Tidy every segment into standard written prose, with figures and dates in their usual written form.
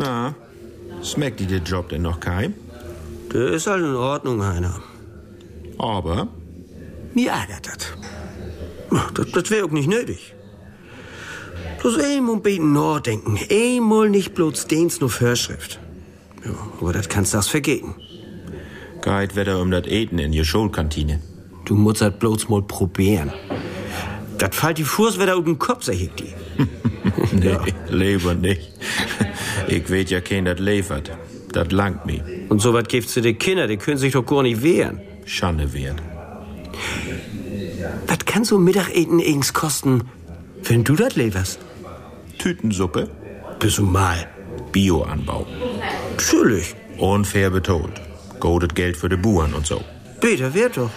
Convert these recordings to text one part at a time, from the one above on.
Na, schmeckt dir der Job denn noch kein? Der ist halt in Ordnung, Heiner. Aber? Mir ärgert das. Das wäre auch nicht nötig. Bloß einmal beten nachdenken. Einmal nicht bloß Dienst nur Vorschrift. Ja, aber das kannst du das vergehen. Geht wieder das Eten in die Schulkantine. Du musst das bloß mal probieren. Das fällt die Fuß wieder auf den Kopf, sag ich dir. Nee, Ja. lieber nicht. Ich weet ja kein, das liefert. Das langt mir. Und so was gibt's zu den Kindern, die können sich doch gar nicht wehren. Schande wert. Was kann so Mittageten eigens kosten, wenn du das lieferst? Tütensuppe, Bist du mal. Bioanbau. Natürlich. Unfair betont. Goldet Geld für die Buren und so. Peter, wird doch.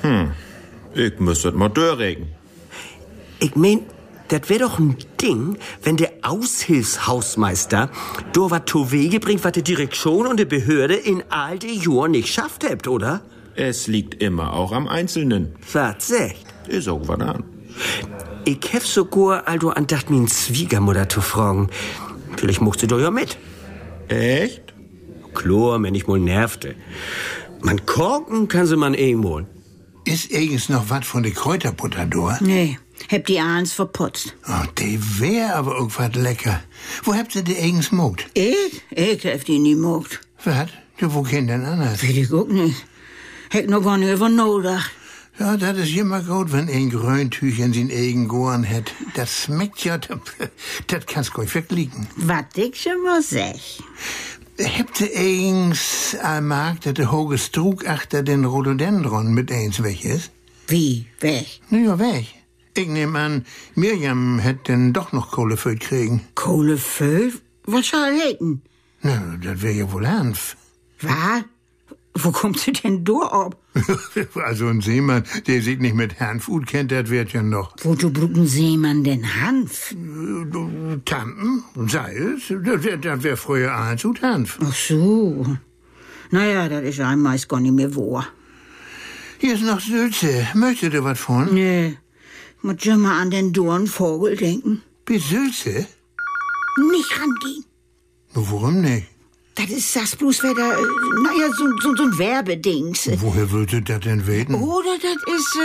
Ich müsste mal durchregen. Ich mein, das wär doch ein Ding, wenn der Aushilfshausmeister do wat zu Wege bringt, was die Direktion und die Behörde in all die Jahren nicht schafft habt, oder? Es liegt immer auch am Einzelnen. Was sagt? Ist auch was an. Ich hef sogar also andacht, min Schwiegermutter zu fragen. Vielleicht mocht sie doch ja mit. Echt? Klar, wenn ich mal nervte. Man korken kann sie man mal. Ist eigens noch was von der Kräuterbutter da? Nee, hab die abends verputzt. Oh, die wär aber auch was lecker. Wo habt ihr die eigens mogt? Ich hab die nie mogt. Was? Ja, wo kennt denn anders? Will ich auch nicht. Hätt noch gar nicht über nachgedacht. Ja, das ist immer gut, wenn ein Gröntüch in sin eigen Goren hat. Das schmeckt ja, das kannst du verklicken. Was ich schon mal sag. Habt ihr eigens allmarkt, dass der hohe Strug achter den Rhododendron mit eins weg ist? Wie, weg? Na ja, weg. Ich nehm an, Mirjam hätt denn doch noch Kohleföld kriegen. Kohlefüll? Was soll hätten? Na, das wär ja wohl Hanf. Was? Wo kommt sie denn da ab? Also ein Seemann, der sich nicht mit Hanf gut kennt, das wird ja noch. Wozu brauchen Seemann denn Hanf? Tampen, Salz, das wär früher eins und Hanf. Ach so. Naja, das ist einem meist gar nicht mehr wahr. Hier ist noch Sülze. Möchtet ihr was von? Nee, muss schon mal an den Dornvogel denken. Bis Sülze? Nicht rangehen. Warum nicht? Das ist das bloß wieder, naja, so ein Werbedings. Woher würdet ihr das denn weten? Oder das ist,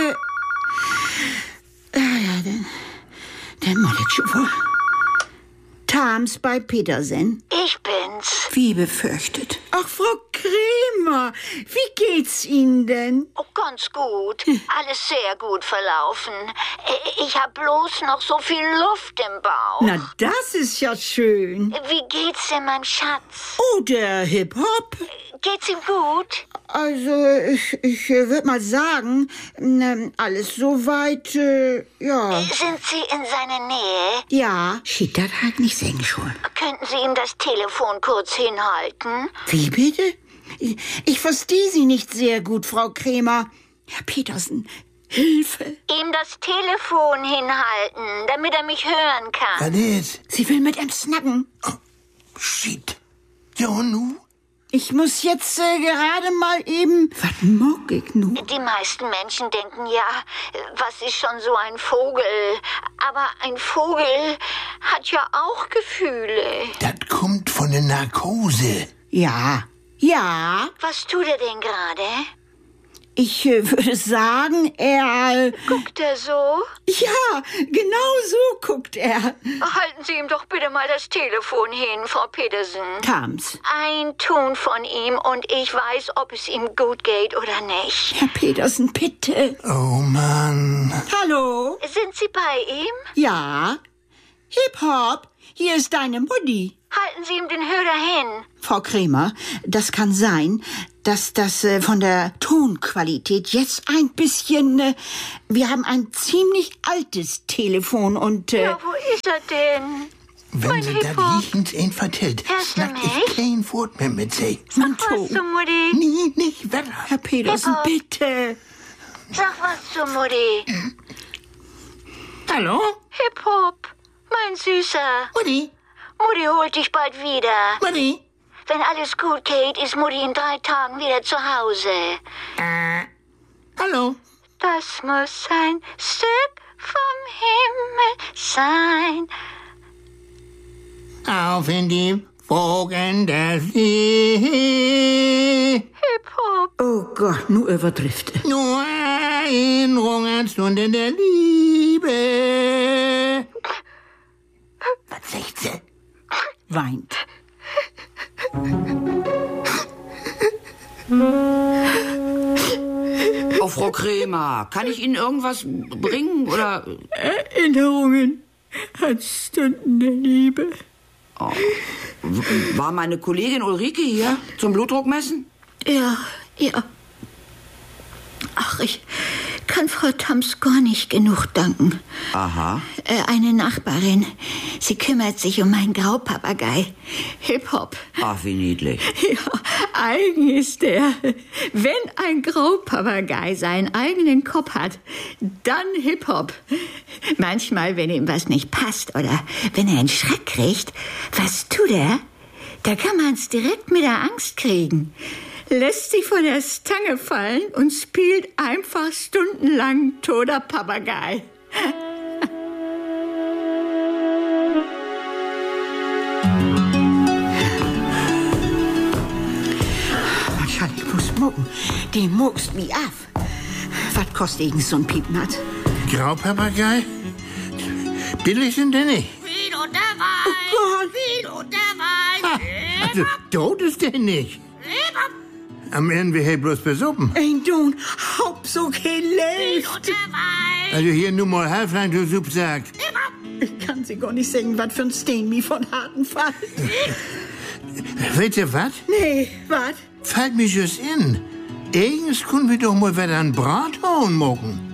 ja, dann mach ich schon wohl. Tams bei Petersen. Ich bin's. Wie befürchtet. Ach, Frau Kremer, wie geht's Ihnen denn? Oh, ganz gut. Alles sehr gut verlaufen. Ich hab bloß noch so viel Luft im Bauch. Na, das ist ja schön. Wie geht's denn meinem Schatz? Oh, der Hip-Hop. Geht's ihm gut? Also, ich würde mal sagen, alles soweit, ja. Sind Sie in seiner Nähe? Ja, schied das halt nicht singen schon. Könnten Sie ihm das Telefon kurz hinhalten? Wie bitte? Ich verstehe Sie nicht sehr gut, Frau Kremer. Herr Petersen, Hilfe. Ihm das Telefon hinhalten, damit er mich hören kann. Was ist? Sie will mit ihm snacken. Shit. Ja, und nu? Ich muss jetzt gerade mal eben... Was mag ich nun? Die meisten Menschen denken ja, was ist schon so ein Vogel? Aber ein Vogel hat ja auch Gefühle. Das kommt von der Narkose. Ja. Was tut er denn gerade? Ich würde sagen, er... Guckt er so? Ja, genau so guckt er. Halten Sie ihm doch bitte mal das Telefon hin, Frau Petersen. Tams. Ein Ton von ihm und ich weiß, ob es ihm gut geht oder nicht. Herr Petersen, bitte. Oh, Mann. Hallo? Sind Sie bei ihm? Ja. Hip-Hop, hier ist deine Mutti. Halten Sie ihm den Hörer hin. Frau Kremer, das kann sein, dass das von der Tonqualität jetzt ein bisschen... wir haben ein ziemlich altes Telefon und... Ja, wo ist er denn? Wenn Mein sie das Hip-Hop. jichens ein vertellt, Hörst du snack mich? ich kein Wort mehr mit sie. mein Was Ton. zu Mutti? Nie, nicht wetter. Herr Petersen, Hip-Hop. bitte. Sag was zu Mutti. Hallo? Hip-Hop, mein Süßer. Mutti? Mutti holt dich bald wieder. Mutti? Wenn alles gut geht, ist Mutti in 3 Tagen wieder zu Hause. Hallo? Das muss ein Stück vom Himmel sein. Auf in die Wogen der See. Hip-Hop. Oh Gott, nu übertrifft. Nur Erinnerung an Stunden der Liebe. Was sagt sie? Weint. Oh, Frau Krämer, kann ich Ihnen irgendwas bringen, oder? Erinnerungen an Stunden der Liebe. Oh. War meine Kollegin Ulrike hier zum Blutdruckmessen? Ja. Ach, ich kann Frau Tams gar nicht genug danken. Aha. Eine Nachbarin. Sie kümmert sich um meinen Graupapagei. Hip-Hop. Ach, wie niedlich. Ja, eigen ist der. Wenn ein Graupapagei seinen eigenen Kopf hat, dann Hip-Hop. Manchmal, wenn ihm was nicht passt oder wenn er einen Schreck kriegt, was tut er? Da kann man's direkt mit der Angst kriegen. Lässt sich von der Stange fallen und spielt einfach stundenlang toter Papagei. Ich muss mucken. Die muckst mich ab. Was kostet irgend so ein Piepmatz? Graupapagei? Billig sind die nicht. Wie und der Wein, wie und der Wein. Also, tot ist der nicht. Am Ende wir bloß besuppen. Ein Don, Hauptsache lebt. Und der Wein. Also hier nur mal Halflein, du Supp sagt. Ich kann sie gar nicht singen, was für ein Steen mich von harten Fall. Weißt ihr was? Nee, was? Fällt mir just in. Eigens können wir doch mal wieder ein Brathuhn machen.